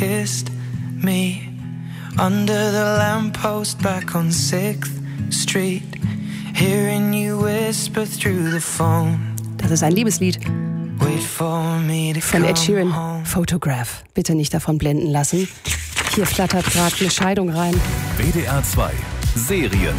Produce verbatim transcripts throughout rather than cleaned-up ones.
kissed me under the lamppost back on sixth Street, hearing you whisper through the phone. Das ist ein Liebeslied Wait for me to von Ed come Sheeran. home. Photograph. Bitte nicht davon blenden lassen. Hier flattert gerade eine Scheidung rein. W D R zwei Serien.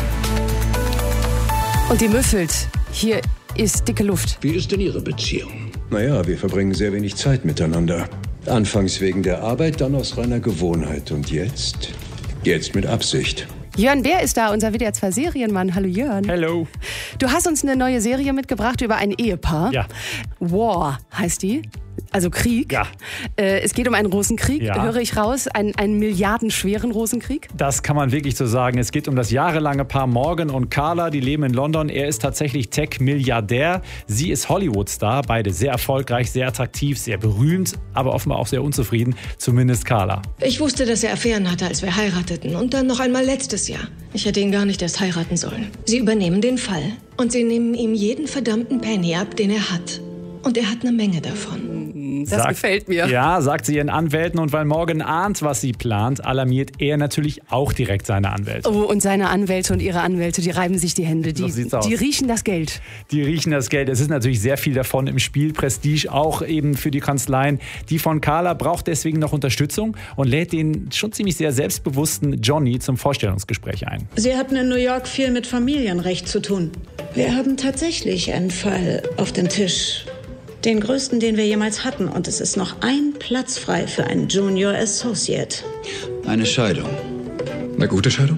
Und die müffelt. Hier ist dicke Luft. Wie ist denn Ihre Beziehung? Naja, wir verbringen sehr wenig Zeit miteinander. Anfangs wegen der Arbeit, dann aus reiner Gewohnheit. Und jetzt? Jetzt mit Absicht. Jörn Bär ist da, unser W D R zwei Serienmann. Hallo Jörn. Hello. Du hast uns eine neue Serie mitgebracht über ein Ehepaar. Ja. War heißt die. Also Krieg. Ja. Äh, es geht um einen Rosenkrieg, Ja. höre ich raus. Ein, einen milliardenschweren Rosenkrieg. Das kann man wirklich so sagen. Es geht um das jahrelange Paar Morgan und Carla. Die leben in London. Er ist tatsächlich Tech-Milliardär. Sie ist Hollywood-Star. Beide sehr erfolgreich, sehr attraktiv, sehr berühmt, aber offenbar auch sehr unzufrieden. Zumindest Carla. Ich wusste, dass er Affären hatte, als wir heirateten. Und dann noch einmal letztes Jahr. Ich hätte ihn gar nicht erst heiraten sollen. Sie übernehmen den Fall. Und sie nehmen ihm jeden verdammten Penny ab, den er hat. Und er hat eine Menge davon. Das Sagt- gefällt mir. Ja, sagt sie ihren Anwälten. Und weil Morgan ahnt, was sie plant, alarmiert er natürlich auch direkt seine Anwälte. Oh, und seine Anwälte und ihre Anwälte, die reiben sich die Hände. Die, So sieht's aus. die riechen das Geld. Die riechen das Geld. Es ist natürlich sehr viel davon im Spiel. Prestige auch eben für die Kanzleien. Die von Carla braucht deswegen noch Unterstützung und lädt den schon ziemlich sehr selbstbewussten Johnny zum Vorstellungsgespräch ein. Sie hatten in New York viel mit Familienrecht zu tun. Wir haben tatsächlich einen Fall auf dem Tisch. Den größten, den wir jemals hatten. Und es ist noch ein Platz frei für einen Junior Associate. Eine Scheidung. Eine gute Scheidung?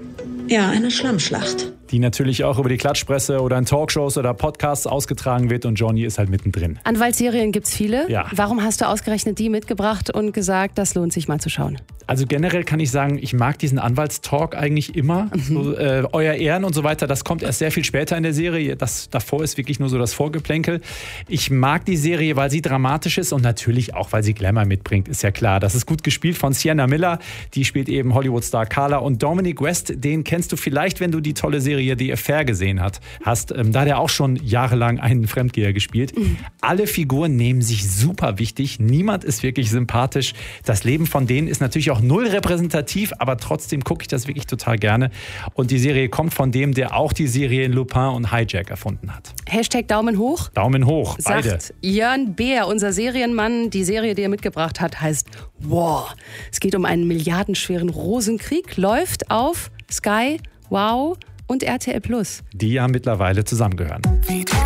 Ja, eine Schlammschlacht. Die natürlich auch über die Klatschpresse oder in Talkshows oder Podcasts ausgetragen wird und Johnny ist halt mittendrin. Anwaltsserien gibt's viele. Ja. Warum hast du ausgerechnet die mitgebracht und gesagt, das lohnt sich mal zu schauen? Also generell kann ich sagen, ich mag diesen Anwaltstalk eigentlich immer. So, äh, Euer Ehren und so weiter, das kommt erst sehr viel später in der Serie. Das davor ist wirklich nur so das Vorgeplänkel. Ich mag die Serie, weil sie dramatisch ist und natürlich auch, weil sie Glamour mitbringt, ist ja klar. Das ist gut gespielt von Sienna Miller, die spielt eben Hollywood-Star Carla und Dominic West, den kennst du vielleicht, wenn du die tolle Serie The Affair gesehen hat, hast. Ähm, da hat er auch schon jahrelang einen Fremdgeher gespielt. Mhm. Alle Figuren nehmen sich super wichtig. Niemand ist wirklich sympathisch. Das Leben von denen ist natürlich auch null repräsentativ, aber trotzdem gucke ich das wirklich total gerne. Und die Serie kommt von dem, der auch die Serien Lupin und Hijack erfunden hat. Hashtag Daumen hoch. Daumen hoch, beide. Sagt Jörn Bär, unser Serienmann. Die Serie, die er mitgebracht hat, heißt War. Es geht um einen milliardenschweren Rosenkrieg. Läuft auf Sky, Wow und R T L Plus. Die ja mittlerweile zusammengehören. We